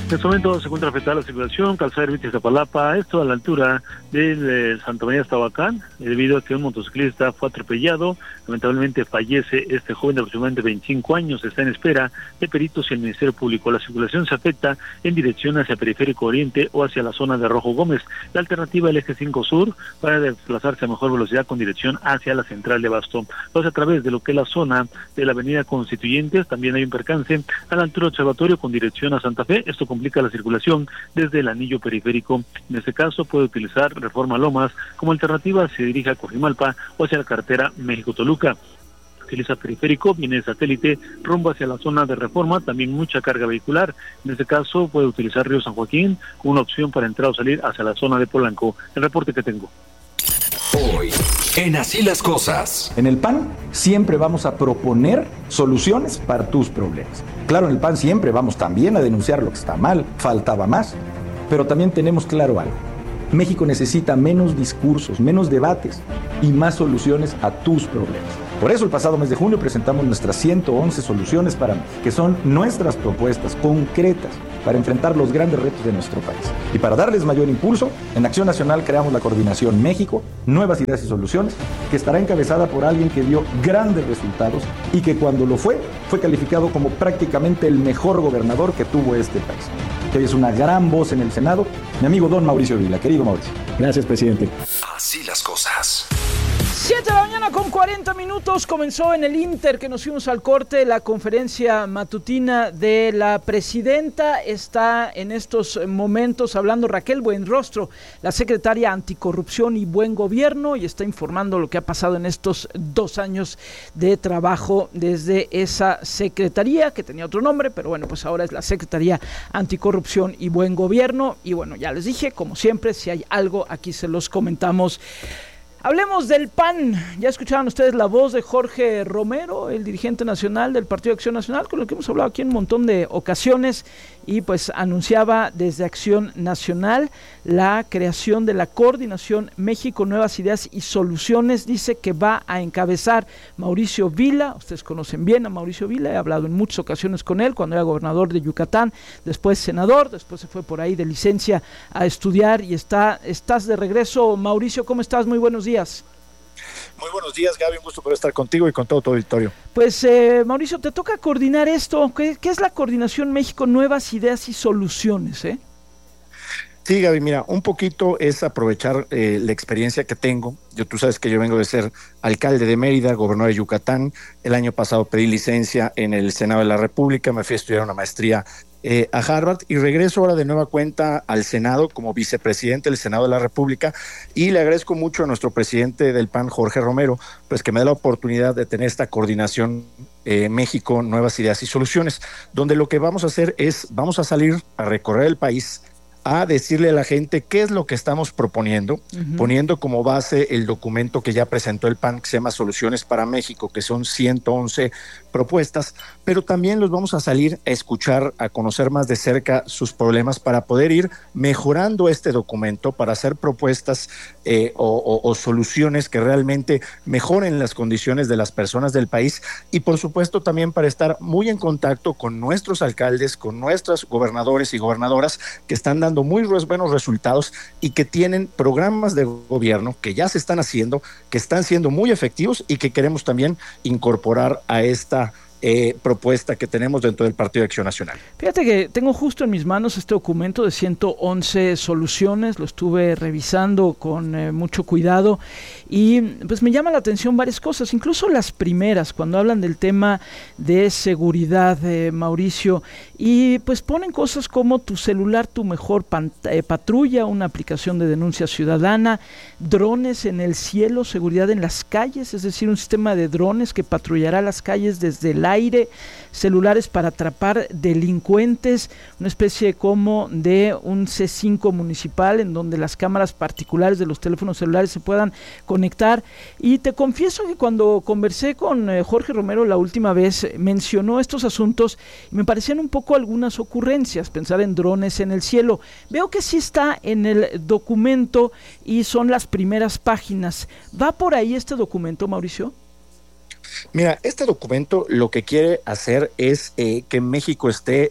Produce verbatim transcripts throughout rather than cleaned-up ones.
En este momento se encuentra afectada la circulación, calzada Ermita Iztapalapa, esto a la altura de eh, Santa María Estabacán, eh, debido a que un motociclista fue atropellado. Lamentablemente fallece este joven de aproximadamente veinticinco años, está en espera de peritos y el Ministerio Público. La circulación se afecta en dirección hacia Periférico Oriente o hacia la zona de Rojo Gómez. La alternativa el eje cinco Sur para desplazarse a mejor velocidad con dirección hacia la central de Abasto. Entonces, a través de lo que es la zona de la avenida Constituyentes, también hay un percance a la altura del Observatorio con dirección a Santa Fe. Esto complica la circulación desde el anillo periférico. En este caso puede utilizar Reforma Lomas como alternativa, se dirige a Cojimalpa o hacia la carretera México-Toluca. Utiliza periférico, viene de Satélite, rumbo hacia la zona de Reforma, también mucha carga vehicular. En este caso puede utilizar Río San Joaquín como una opción para entrar o salir hacia la zona de Polanco. El reporte que tengo. Hoy, en Así las Cosas. En el P A N siempre vamos a proponer soluciones para tus problemas. Claro, en el P A N siempre vamos también a denunciar lo que está mal, faltaba más, pero también tenemos claro algo. México necesita menos discursos, menos debates y más soluciones a tus problemas. Por eso el pasado mes de junio presentamos nuestras ciento once soluciones para México, que son nuestras propuestas concretas para enfrentar los grandes retos de nuestro país. Y para darles mayor impulso, en Acción Nacional creamos la Coordinación México, Nuevas Ideas y Soluciones, que estará encabezada por alguien que dio grandes resultados y que cuando lo fue, fue calificado como prácticamente el mejor gobernador que tuvo este país. Que hoy es una gran voz en el Senado, mi amigo don Mauricio Vila. Querido Mauricio. Gracias, presidente. Así las cosas. siete de la mañana con cuarenta minutos, comenzó en el Inter que nos fuimos al corte la conferencia matutina de la presidenta. Está en estos momentos hablando Raquel Buenrostro, la secretaria Anticorrupción y Buen Gobierno, y está informando lo que ha pasado en estos dos años de trabajo desde esa secretaría, que tenía otro nombre, pero bueno, pues ahora es la Secretaría Anticorrupción y Buen Gobierno. Y bueno, ya les dije, como siempre, si hay algo, aquí se los comentamos. Hablemos del P A N. Ya escucharon ustedes la voz de Jorge Romero, el dirigente nacional del Partido de Acción Nacional, con el que hemos hablado aquí en un montón de ocasiones, y pues anunciaba desde Acción Nacional la creación de la Coordinación México Nuevas Ideas y Soluciones. Dice que va a encabezar Mauricio Vila. Ustedes conocen bien a Mauricio Vila, he hablado en muchas ocasiones con él cuando era gobernador de Yucatán, después senador, después se fue por ahí de licencia a estudiar y está, estás de regreso. Mauricio, ¿cómo estás? Muy buenos días. Muy buenos días, Gaby, un gusto poder estar contigo y con todo tu auditorio. Pues eh, Mauricio, te toca coordinar esto. ¿Qué, qué es la Coordinación México Nuevas Ideas y Soluciones? ¿eh? Sí, Gaby, mira, un poquito es aprovechar eh, la experiencia que tengo. Yo, tú sabes que yo vengo de ser alcalde de Mérida, gobernador de Yucatán. El año pasado pedí licencia en el Senado de la República, me fui a estudiar una maestría Eh, a Harvard y regreso ahora de nueva cuenta al Senado como vicepresidente del Senado de la República, y le agradezco mucho a nuestro presidente del P A N, Jorge Romero, pues que me da la oportunidad de tener esta coordinación eh, México, Nuevas Ideas y Soluciones, donde lo que vamos a hacer es, vamos a salir a recorrer el país, a decirle a la gente qué es lo que estamos proponiendo, uh-huh. poniendo como base el documento que ya presentó el P A N, que se llama Soluciones para México, que son ciento once propuestas, pero también los vamos a salir a escuchar, a conocer más de cerca sus problemas para poder ir mejorando este documento, para hacer propuestas eh, o, o, o soluciones que realmente mejoren las condiciones de las personas del país, y por supuesto también para estar muy en contacto con nuestros alcaldes, con nuestros gobernadores y gobernadoras que están dando muy buenos resultados y que tienen programas de gobierno que ya se están haciendo, que están siendo muy efectivos y que queremos también incorporar a esta Eh, propuesta que tenemos dentro del Partido de Acción Nacional. Fíjate que tengo justo en mis manos este documento de ciento once soluciones, lo estuve revisando con eh, mucho cuidado y pues me llama la atención varias cosas, incluso las primeras, cuando hablan del tema de seguridad, eh, Mauricio, y pues ponen cosas como tu celular, tu mejor pant- eh, patrulla, una aplicación de denuncia ciudadana, drones en el cielo, seguridad en las calles, es decir, un sistema de drones que patrullará las calles desde el aire, celulares para atrapar delincuentes, una especie como de un C cinco municipal en donde las cámaras particulares de los teléfonos celulares se puedan conectar. Y te confieso que cuando conversé con eh, Jorge Romero la última vez, mencionó estos asuntos y me parecían un poco algunas ocurrencias, pensar en drones en el cielo. Veo que sí está en el documento y son las primeras páginas. ¿Va por ahí este documento, Mauricio? Mira, este documento lo que quiere hacer es eh, que México esté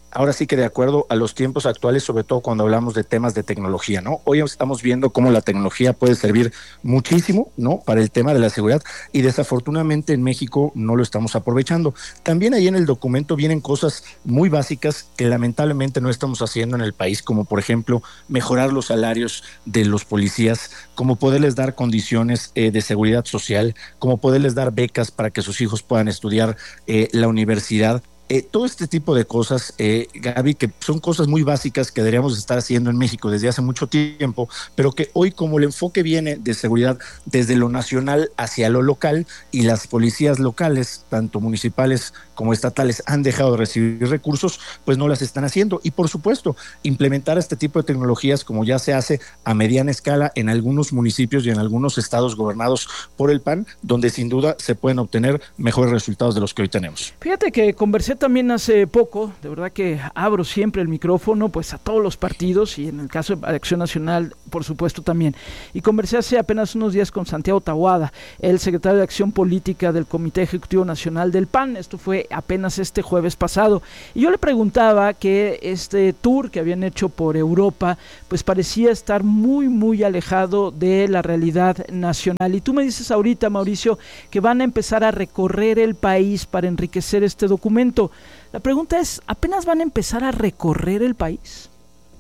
ahora sí que de acuerdo a los tiempos actuales, sobre todo cuando hablamos de temas de tecnología, ¿no? Hoy estamos viendo cómo la tecnología puede servir muchísimo, ¿no? Para el tema de la seguridad, y desafortunadamente en México no lo estamos aprovechando. También ahí en el documento vienen cosas muy básicas que lamentablemente no estamos haciendo en el país, como por ejemplo mejorar los salarios de los policías, como poderles dar condiciones eh, de seguridad social, como poderles dar becas para que sus hijos puedan estudiar eh, la universidad. Eh, todo este tipo de cosas, eh, Gaby, que son cosas muy básicas que deberíamos estar haciendo en México desde hace mucho tiempo, pero que hoy, como el enfoque viene de seguridad desde lo nacional hacia lo local, y las policías locales, tanto municipales como estatales, han dejado de recibir recursos, pues no las están haciendo. Y por supuesto, implementar este tipo de tecnologías como ya se hace a mediana escala en algunos municipios y en algunos estados gobernados por el P A N, donde sin duda se pueden obtener mejores resultados de los que hoy tenemos. Fíjate que conversé también hace poco, de verdad que abro siempre el micrófono pues a todos los partidos, y en el caso de Acción Nacional por supuesto también, y conversé hace apenas unos días con Santiago Taboada, el secretario de Acción Política del Comité Ejecutivo Nacional del P A N. Esto fue apenas este jueves pasado, y yo le preguntaba que este tour que habían hecho por Europa pues parecía estar muy muy alejado de la realidad nacional, y tú me dices ahorita, Mauricio, que van a empezar a recorrer el país para enriquecer este documento. La pregunta es, ¿apenas van a empezar a recorrer el país?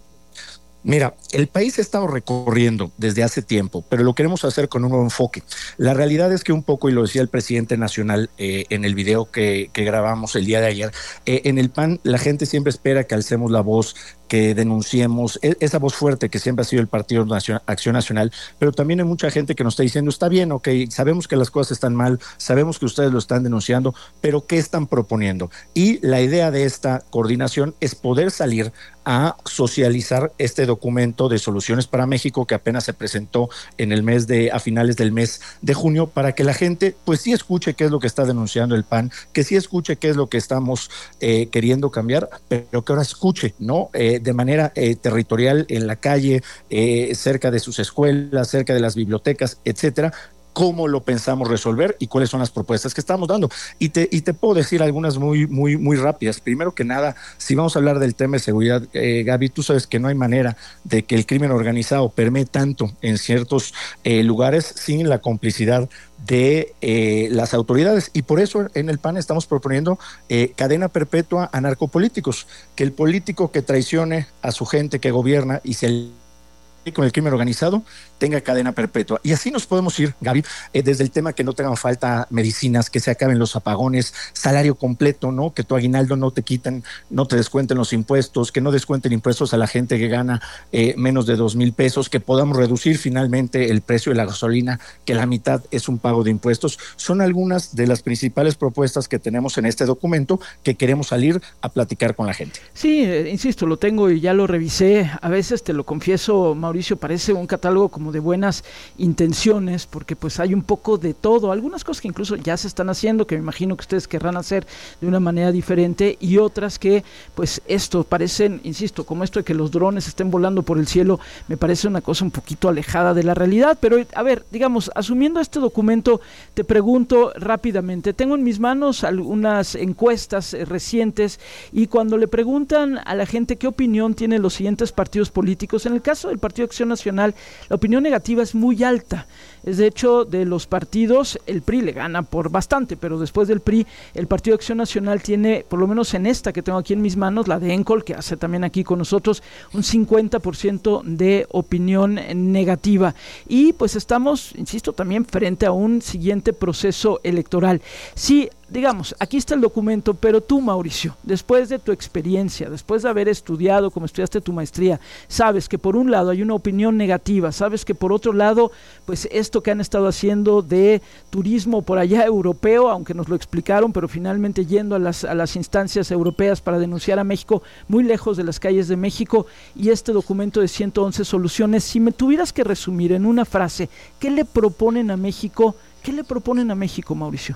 Mira, el país ha estado recorriendo desde hace tiempo, pero lo queremos hacer con un nuevo enfoque. La realidad es que un poco, y lo decía el presidente nacional eh, en el video que, que grabamos el día de ayer, eh, en el P A N la gente siempre espera que alcemos la voz, que denunciemos, esa voz fuerte que siempre ha sido el Partido Nacional, Acción Nacional, pero también hay mucha gente que nos está diciendo, está bien, ok, sabemos que las cosas están mal, sabemos que ustedes lo están denunciando, pero ¿qué están proponiendo? Y la idea de esta coordinación es poder salir a socializar este documento de soluciones para México que apenas se presentó en el mes de, a finales del mes de junio, para que la gente pues sí escuche qué es lo que está denunciando el P A N, que sí escuche qué es lo que estamos eh, queriendo cambiar, pero que ahora escuche, ¿no? Eh, de manera eh, territorial, en la calle, eh, cerca de sus escuelas, cerca de las bibliotecas, etcétera, cómo lo pensamos resolver y cuáles son las propuestas que estamos dando. Y te, y te puedo decir algunas muy, muy, muy rápidas. Primero que nada, si vamos a hablar del tema de seguridad, eh, Gaby, tú sabes que no hay manera de que el crimen organizado permee tanto en ciertos eh, lugares sin la complicidad de eh, las autoridades, y por eso en el P A N estamos proponiendo eh, cadena perpetua a narcopolíticos, que el político que traicione a su gente que gobierna y se con el crimen organizado tenga cadena perpetua. Y así nos podemos ir, Gaby, eh, desde el tema que no tengan falta medicinas, que se acaben los apagones, salario completo, ¿no? Que tu aguinaldo no te quiten, no te descuenten los impuestos, que no descuenten impuestos a la gente que gana eh, menos de dos mil pesos, que podamos reducir finalmente el precio de la gasolina, que la mitad es un pago de impuestos. Son algunas de las principales propuestas que tenemos en este documento que queremos salir a platicar con la gente. Sí, eh, insisto, lo tengo y ya lo revisé. A veces, te lo confieso, Mauricio, parece un catálogo como de buenas intenciones, porque pues hay un poco de todo, algunas cosas que incluso ya se están haciendo, que me imagino que ustedes querrán hacer de una manera diferente, y otras que pues esto parecen, insisto, como esto de que los drones estén volando por el cielo, me parece una cosa un poquito alejada de la realidad. Pero a ver, digamos, asumiendo este documento, te pregunto rápidamente, tengo en mis manos algunas encuestas recientes, y cuando le preguntan a la gente qué opinión tienen los siguientes partidos políticos, en el caso del Partido Acción Nacional, la opinión negativa es muy alta. Es de hecho, de los partidos, el P R I le gana por bastante, pero después del P R I, el Partido Acción Nacional tiene, por lo menos en esta que tengo aquí en mis manos, la de Encol, que hace también aquí con nosotros, un cincuenta por ciento de opinión negativa. Y pues estamos, insisto, también frente a un siguiente proceso electoral. Sí, digamos, aquí está el documento, pero tú, Mauricio, después de tu experiencia, después de haber estudiado como estudiaste tu maestría, sabes que por un lado hay una opinión negativa, sabes que por otro lado, pues esto que han estado haciendo de turismo por allá europeo, aunque nos lo explicaron, pero finalmente yendo a las, a las instancias europeas para denunciar a México, muy lejos de las calles de México, y este documento de ciento once soluciones. Si me tuvieras que resumir en una frase, ¿qué le proponen a México? ¿Qué le proponen a México, Mauricio?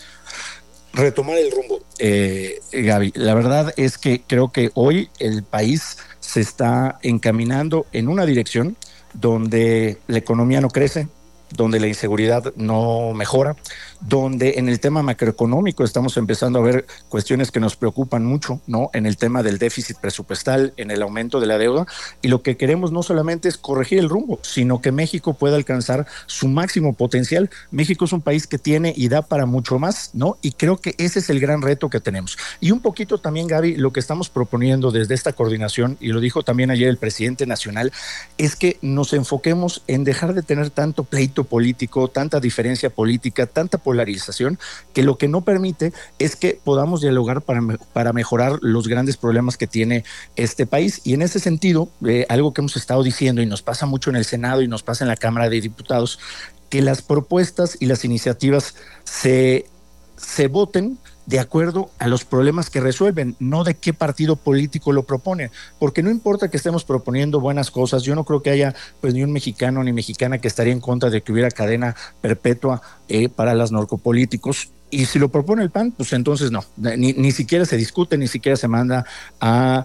Retomar el rumbo, eh, Gaby. La verdad es que creo que hoy el país se está encaminando en una dirección donde la economía no crece, donde la inseguridad no mejora, donde en el tema macroeconómico estamos empezando a ver cuestiones que nos preocupan mucho, ¿no? En el tema del déficit presupuestal, en el aumento de la deuda, y lo que queremos no solamente es corregir el rumbo, sino que México pueda alcanzar su máximo potencial. México es un país que tiene y da para mucho más, ¿no? Y creo que ese es el gran reto que tenemos. Y un poquito también, Gaby, lo que estamos proponiendo desde esta coordinación, y lo dijo también ayer el presidente nacional, es que nos enfoquemos en dejar de tener tanto pleito político, tanta diferencia política, tanta polarización, que lo que no permite es que podamos dialogar para, para mejorar los grandes problemas que tiene este país. Y en ese sentido, eh, algo que hemos estado diciendo y nos pasa mucho en el Senado y nos pasa en la Cámara de Diputados, que las propuestas y las iniciativas se, se voten de acuerdo a los problemas que resuelven, no de qué partido político lo propone, porque no importa que estemos proponiendo buenas cosas, yo no creo que haya pues ni un mexicano ni mexicana que estaría en contra de que hubiera cadena perpetua eh, para los narcopolíticos, y si lo propone el P A N, pues entonces no, ni, ni siquiera se discute, ni siquiera se manda a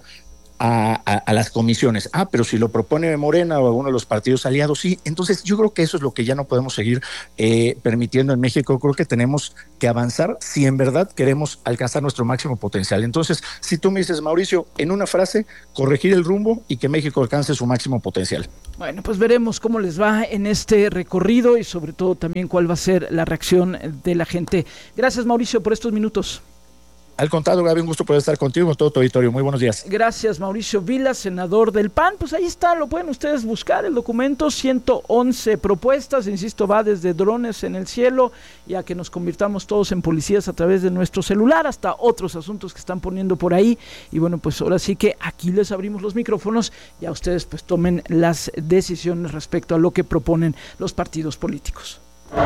A, a, a las comisiones. Ah, pero si lo propone Morena o alguno de los partidos aliados, sí. Entonces yo creo que eso es lo que ya no podemos seguir eh, permitiendo en México. Creo que tenemos que avanzar si en verdad queremos alcanzar nuestro máximo potencial. Entonces, si tú me dices, Mauricio, en una frase, corregir el rumbo y que México alcance su máximo potencial. Bueno, pues veremos cómo les va en este recorrido y sobre todo también cuál va a ser la reacción de la gente. Gracias, Mauricio, por estos minutos. Al contrario, Gaby, un gusto poder estar contigo con todo tu auditorio. Muy buenos días. Gracias, Mauricio Vila, senador del P A N. Pues ahí está, lo pueden ustedes buscar, el documento, ciento once propuestas, insisto, va desde drones en el cielo y a que nos convirtamos todos en policías a través de nuestro celular, hasta otros asuntos que están poniendo por ahí. Y bueno, pues ahora sí que aquí les abrimos los micrófonos y a ustedes pues tomen las decisiones respecto a lo que proponen los partidos políticos.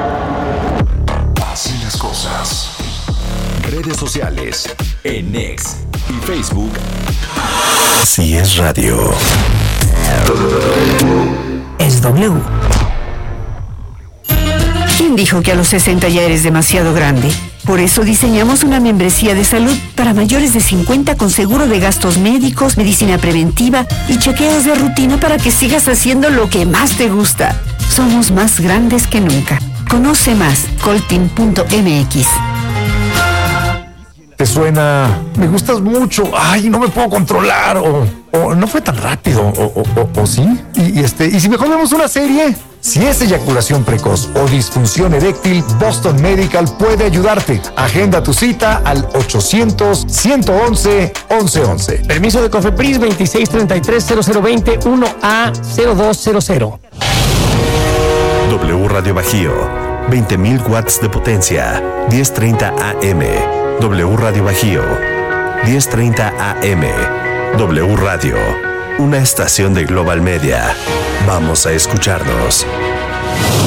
Así las cosas. Redes sociales, en X y Facebook. Así es radio. Es W. ¿Quién dijo que a los sesenta ya eres demasiado grande? Por eso diseñamos una membresía de salud para mayores de cincuenta con seguro de gastos médicos, medicina preventiva y chequeos de rutina para que sigas haciendo lo que más te gusta. Somos más grandes que nunca. Conoce más, coltin punto m x. Te suena, me gustas mucho, ay, no me puedo controlar, o, o no fue tan rápido, o, o, o, o sí, y, y este, y si mejor vemos una serie. Si es eyaculación precoz o disfunción eréctil, Boston Medical puede ayudarte. Agenda tu cita al ochocientos, ciento once, once once. Permiso de COFEPRIS veintiséis treinta y tres cero cero veinte uno A cero dos cero cero. W Radio Bajío, veinte mil watts de potencia, diez treinta A M. W Radio Bajío, diez treinta A M. W Radio, una estación de Global Media. Vamos a escucharnos.